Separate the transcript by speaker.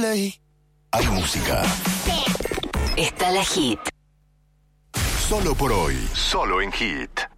Speaker 1: Hay música.
Speaker 2: Está la Hit.
Speaker 1: Solo por hoy. Solo en Hit.